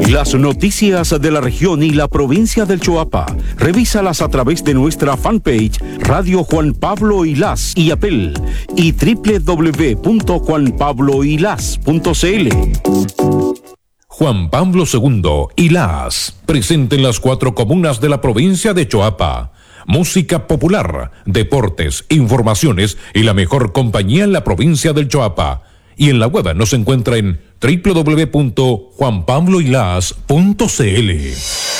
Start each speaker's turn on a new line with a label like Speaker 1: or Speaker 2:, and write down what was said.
Speaker 1: Las noticias de la región y la provincia del Choapa, revísalas a través de nuestra fanpage Radio Juan Pablo Ilás y Apple y www.juanpabloilás.cl.
Speaker 2: Juan Pablo II Ilás, presente en las 4 comunas de la provincia de Choapa. Música popular, deportes, informaciones y la mejor compañía en la provincia del Choapa. Y en la web nos encuentra en www.juanpabloilás.cl.